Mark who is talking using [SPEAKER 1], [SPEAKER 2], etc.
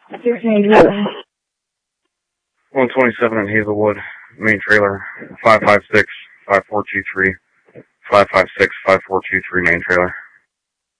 [SPEAKER 1] 127 in Hazelwood, main trailer, 556-5423, 556-5423 main trailer.